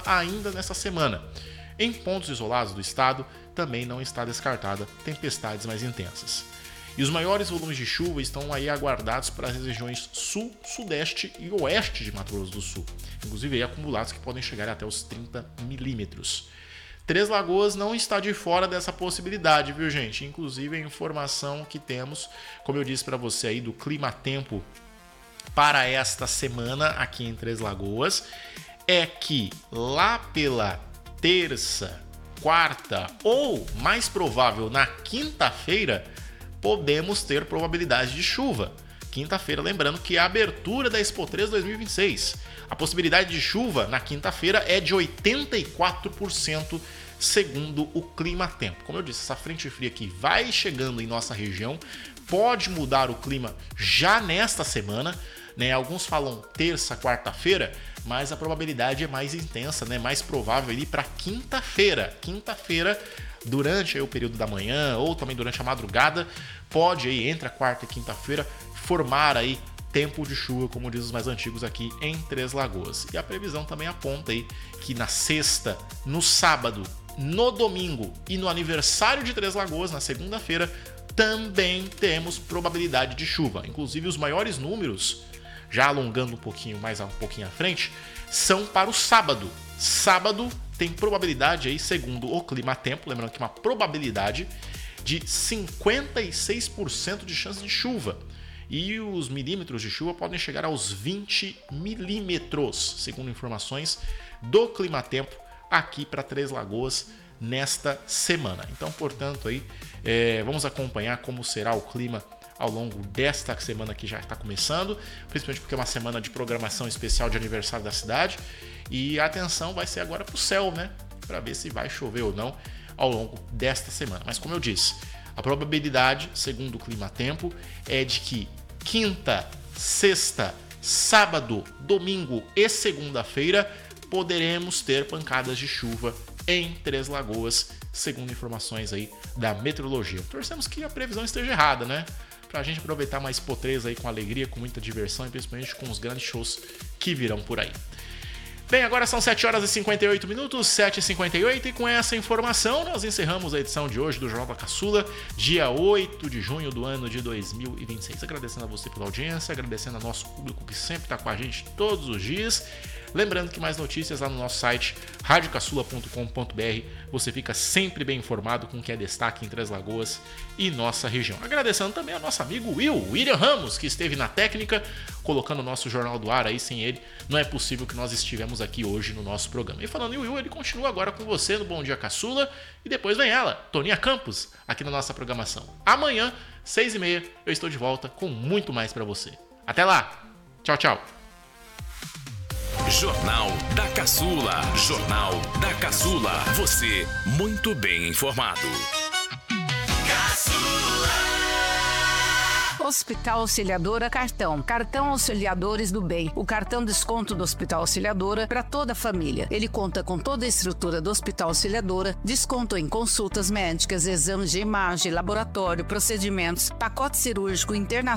ainda nessa semana. Em pontos isolados do estado, também não está descartada tempestades mais intensas. E os maiores volumes de chuva estão aí aguardados para as regiões sul, sudeste e oeste de Mato Grosso do Sul, inclusive aí acumulados que podem chegar até os 30 milímetros. Três Lagoas não está de fora dessa possibilidade, viu, gente? Inclusive a informação que temos, como eu disse para você aí, do clima-tempo para esta semana aqui em Três Lagoas, é que lá pela terça, quarta ou, mais provável, na quinta-feira, podemos ter probabilidade de chuva. Quinta-feira, lembrando que é a abertura da Expo 3 2026. A possibilidade de chuva na quinta-feira é de 84%, segundo o clima-tempo. Como eu disse, essa frente fria aqui vai chegando em nossa região, pode mudar o clima já nesta semana, né? Alguns falam terça, quarta-feira, mas a probabilidade é mais intensa, né? Mais provável ali para quinta-feira. Quinta-feira, durante aí o período da manhã ou também durante a madrugada, pode aí entre a quarta e quinta-feira formar aí tempo de chuva, como diz os mais antigos aqui em Três Lagoas. E a previsão também aponta aí que na sexta, no sábado, no domingo e no aniversário de Três Lagoas, na segunda-feira, também temos probabilidade de chuva. Inclusive os maiores números, já alongando um pouquinho à frente, são para o sábado. Sábado tem probabilidade aí, segundo o clima-tempo, lembrando que uma probabilidade de 56% de chance de chuva. E os milímetros de chuva podem chegar aos 20 milímetros, segundo informações do clima-tempo aqui para Três Lagoas nesta semana. Então, portanto, aí vamos acompanhar como será o clima ao longo desta semana que já está começando, principalmente porque é uma semana de programação especial de aniversário da cidade. E a atenção vai ser agora para o céu, né? Para ver se vai chover ou não ao longo desta semana. Mas como eu disse, a probabilidade, segundo o clima-tempo, é de que quinta, sexta, sábado, domingo e segunda-feira poderemos ter pancadas de chuva em Três Lagoas, segundo informações aí da meteorologia. Torcemos que a previsão esteja errada, né? Pra gente aproveitar mais Expo 3 aí com alegria, com muita diversão e principalmente com os grandes shows que virão por aí. Bem, agora são 7 horas e 58 minutos, 7h58, e com essa informação nós encerramos a edição de hoje do Jornal da Caçula, dia 8 de junho do ano de 2026. Agradecendo a você pela audiência, agradecendo ao nosso público que sempre está com a gente todos os dias. Lembrando que mais notícias lá no nosso site radiocaçula.com.br, você fica sempre bem informado com o que é destaque em Três Lagoas e nossa região. Agradecendo também ao nosso amigo William Ramos, que esteve na técnica, colocando o nosso jornal do ar aí. Sem ele, não é possível que nós estivemos aqui hoje no nosso programa. E falando em Will, ele continua agora com você no Bom Dia Caçula, e depois vem ela, Toninha Campos, aqui na nossa programação. Amanhã, 6h30, eu estou de volta com muito mais para você. Até lá! Tchau, tchau! Jornal da Caçula. Jornal da Caçula. Você muito bem informado. Hospital Auxiliadora Cartão. Cartão Auxiliadores do Bem. O cartão desconto do Hospital Auxiliadora para toda a família. Ele conta com toda a estrutura do Hospital Auxiliadora, desconto em consultas médicas, exames de imagem, laboratório, procedimentos, pacote cirúrgico, internação